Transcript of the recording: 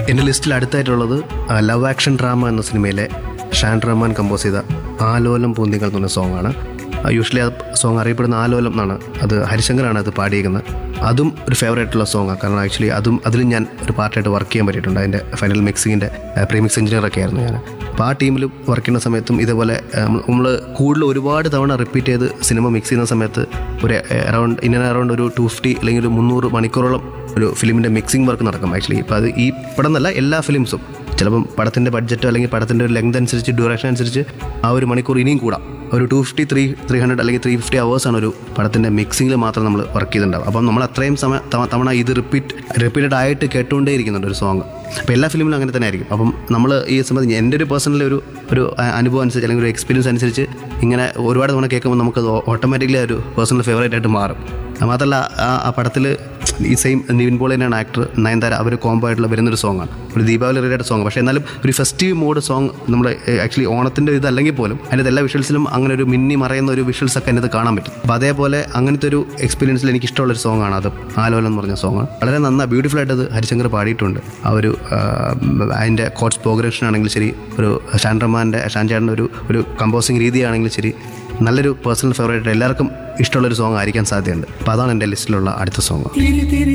എൻ്റെ ലിസ്റ്റിൽ അടുത്തായിട്ടുള്ളത് love action drama എന്ന സിനിമയിലെ ഷാൻ റഹ്മാൻ കമ്പോസ് ചെയ്ത ആലോലം പൂന്തികൾ എന്ന് പറഞ്ഞ സോങ്ങാണ്. യൂഷ്വലി ആ സോങ് അറിയപ്പെടുന്ന ആലോലം എന്നാണ്. അത് ഹരിശങ്കറാണ് അത് പാടിയിരിക്കുന്നത്. അതും ഒരു ഫേവറേറ്റുള്ള സോങ്ങാണ്. കാരണം ആക്ച്വലി അതിലും ഞാൻ ഒരു പാർട്ടായിട്ട് വർക്ക് ചെയ്യാൻ പറ്റിയിട്ടുണ്ട്. അതിൻ്റെ ഫൈനൽ മിക്സിങ്ങിൻ്റെ പ്രീമിക്സ് എഞ്ചിനീയറൊക്കെ ആയിരുന്നു ഞാൻ. അപ്പോൾ ആ ടീമിൽ വർക്ക് ചെയ്യുന്ന സമയത്തും ഇതേപോലെ നമ്മൾ കൂടുതൽ ഒരുപാട് തവണ റിപ്പീറ്റ് ചെയ്ത് സിനിമ മിക്സ് ചെയ്യുന്ന സമയത്ത് ഒരു അറൗണ്ട് ഒരു 250 അല്ലെങ്കിൽ ഒരു 300 മണിക്കൂറോളം ഒരു ഫിലിമിൻ്റെ മിക്സിംഗ് വർക്ക് നടക്കും ആക്ച്വലി. ഇപ്പോൾ അത് ഈ പടം എന്നല്ല, എല്ലാ ഫിലിംസും ചിലപ്പം പടത്തിൻ്റെ ബഡ്ജറ്റോ അല്ലെങ്കിൽ പടത്തിൻ്റെ ഒരു ലെങ്ത് അനുസരിച്ച് ഡ്യൂറേഷൻ അനുസരിച്ച് ആ ഒരു മണിക്കൂർ ഇനിയും കൂടാം. ഒരു 250 300 അല്ലെങ്കിൽ 350 അവേഴ്സാണ് ഒരു പടത്തിൻ്റെ മിക്സിങ്ങിൽ മാത്രം നമ്മൾ വർക്ക് ചെയ്തിട്ടുണ്ടാവും. അപ്പം നമ്മൾ അത്രയും തവണ ഇത് റിപ്പീറ്റഡ് ആയിട്ട് കേട്ടുകൊണ്ടേ ഇരിക്കുന്നുണ്ട് ഒരു സോങ്. അപ്പോൾ എല്ലാ ഫിലിമിലും അങ്ങനെ തന്നെ ആയിരിക്കും. അപ്പം നമ്മൾ ഈ സമയത്ത് എൻ്റെ ഒരു പേഴ്സണൽ ഒരു അനുഭവം അനുസരിച്ച് അല്ലെങ്കിൽ ഒരു എക്സ്പീരിയൻസ് അനുസരിച്ച് ഇങ്ങനെ ഒരുപാട് തവണ കേൾക്കുമ്പോൾ നമുക്കത് ഓട്ടോമാറ്റിക്കലി ഒരു പേഴ്സണൽ ഫേവറേറ്റ് ആയിട്ട് മാറും. മാത്രമല്ല ആ പടത്തിൽ ഈ സെയിം നിവിൻ പോളി തന്നെയാണ് ആക്ടർ, നയൻതാര, അവർ കോംബോ ആയിട്ടുള്ള വരുന്നൊരു സോങ്ങാണ്. ഒരു ദീപാവലി റിലേറ്റഡ് സോങ്. പക്ഷേ എന്നാലും ഒരു ഫെസ്റ്റീവ് മോഡ് സോങ്. നമ്മൾ ആക്ച്വലി ഓണത്തിൻ്റെ ഇതല്ലെങ്കിൽ പോലും അതിൻ്റെ എല്ലാ വിഷ്വൽസിലും അങ്ങനെ ഒരു മിന്നി മറയുന്ന ഒരു വിഷ്വൽസൊക്കെ അതിനകത്ത് കാണാൻ പറ്റും. അപ്പോൾ അതേപോലെ അങ്ങനത്തെ ഒരു എക്സ്പീരിയൻസിൽ എനിക്ക് ഇഷ്ടമുള്ളൊരു സോങ്ങാണ് അത്, ആലോലം എന്ന് പറഞ്ഞ സോങ്. വളരെ ബ്യൂട്ടിഫുൾ ആയിട്ട് അത് ഹരിശങ്കർ പാടിയിട്ടുണ്ട്. ആ ഒരു അതിൻ്റെ കോർട്സ് പ്രോഗ്രഷൻ ആണെങ്കിലും ശരി, ഒരു ഷാൻ ചേട്ടൻ്റെ ഒരു കമ്പോസിങ് രീതിയാണെങ്കിലും ശരി, നല്ലൊരു പേഴ്സണൽ ഫേവറേറ്റ്, എല്ലാവർക്കും ഇഷ്ടമുള്ളൊരു സോങ് ആയിരിക്കാൻ സാധ്യതയുണ്ട്. അപ്പോൾ അതാണ് എൻ്റെ ലിസ്റ്റിലുള്ള അടുത്ത സോങ്.